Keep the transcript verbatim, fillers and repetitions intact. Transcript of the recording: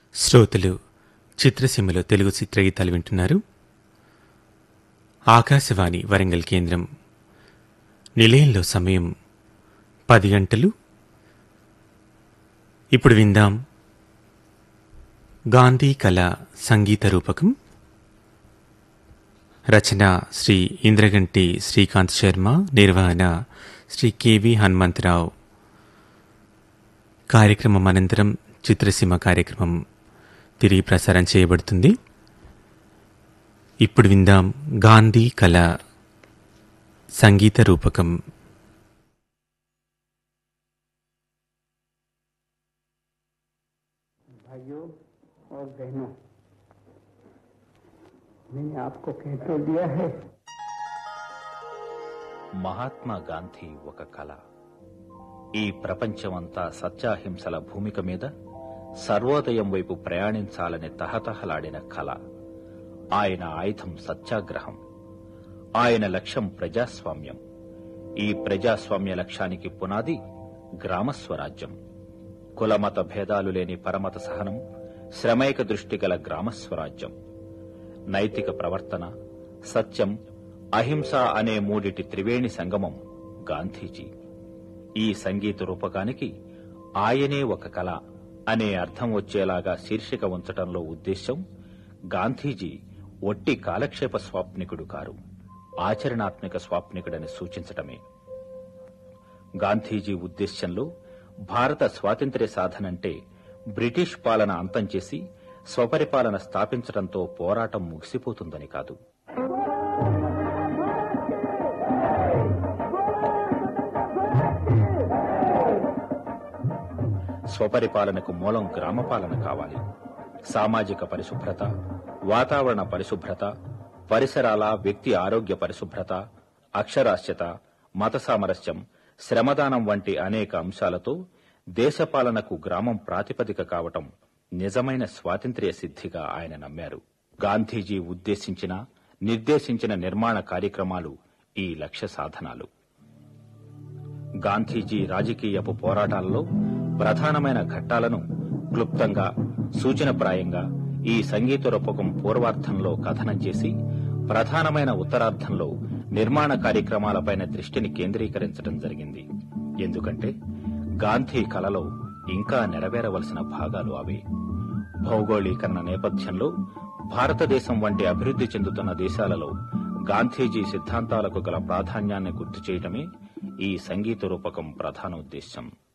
శ్రోతలు చిత్రసీమలో తెలుగు చిత్రగీతాలు వింటున్నారు. ఆకాశవాణి వరంగల్ కేంద్రం. నిలయంలో సమయం పది గంటలు. ఇప్పుడు విందాం గాంధీ కళ సంగీత రూపకం. రచన శ్రీ ఇంద్రగంటి శ్రీకాంత్ శర్మ, నిర్వహణ శ్రీ కెవి హనుమంతరావు. కార్యక్రమం అనంతరం చిత్రసీమ కార్యక్రమం తిరిగి ప్రసారం చేయబడుతుంది. ఇప్పుడు విందాం గాంధీ కళ సంగీత రూపకం. भाइयों और बहनों, मैंने आपको कह तो दिया है. మహాత్మా గాంధీ ఒక కళ. ఈ ప్రపంచమంతా సత్యాహింసల భూమిక మీద సర్వోదయం వైపు ప్రయాణించాలని తహతహలాడిన కళ. ఆయన ఆయుధం సత్యాగ్రహం. ఆయన లక్ష్యం ప్రజాస్వామ్యం. ఈ ప్రజాస్వామ్య లక్ష్యానికి పునాది గ్రామస్వరాజ్యం. కులమత భేదాలు లేని పరమత సహనం, శ్రమైక దృష్టి గల గ్రామస్వరాజ్యం. నైతిక ప్రవర్తన, సత్యం, అహింస అనే మూడిటి త్రివేణి సంగమం గాంధీజీ. ఈ సంగీత రూపకానికి ఆయనే ఒక కళ అనే అర్థం వచ్చేలాగా శీర్షిక ఉంచటంలో ఉద్దేశ్యం గాంధీజీ ఒట్టి కాలక్షేప స్వాప్నికుడు కారు, ఆచరణాత్మక స్వాప్నికుడని సూచించటమే. గాంధీజీ ఉద్దేశ్యంలో భారత స్వాతంత్ర్య సాధనంటే బ్రిటిష్ పాలన అంతం చేసి స్వపరిపాలన స్థాపించడంతో పోరాటం ముగిసిపోతుందని కాదు. స్వపరిపాలనకు మూలం గ్రామపాలన కావాలి. సామాజిక పరిశుభ్రత, వాతావరణ పరిశుభ్రత, పరిసరాల వ్యక్తి ఆరోగ్య పరిశుభ్రత, అక్షరాస్యత, మత సామరస్యం, శ్రమదానం వంటి అనేక అంశాలతో దేశపాలనకు గ్రామం ప్రాతిపదిక కావటం నిజమైన స్వాతంత్ర్య సిద్ధిగా ఆయన నమ్మారు. గాంధీజీ ఉద్దేశించిన, నిర్దేశించిన నిర్మాణ కార్యక్రమాలు ఈ లక్ష్య సాధనాలు. గాంధీజీ రాజకీయపు పోరాటాలలో ప్రధానమైన ఘట్టాలను క్లుప్తంగా, సూచనప్రాయంగా ఈ సంగీత రూపకం పూర్వార్థంలో కథనం చేసి ప్రధానమైన ఉత్తరార్థంలో నిర్మాణ కార్యక్రమాలపైన దృష్టిని కేంద్రీకరించడం జరిగింది. ఎందుకంటే గాంధీ కళలో ఇంకా నెరవేరవలసిన భాగాలు అవే. భౌగోళీకరణ నేపథ్యంలో భారతదేశం వంటి అభివృద్ధి చెందుతున్న దేశాలలో గాంధీజీ సిద్ధాంతాలకు గల ప్రాధాన్యాన్ని గుర్తు చేయడమే ఈ సంగీత రూపకం ప్రధాన ఉద్దేశ్యం.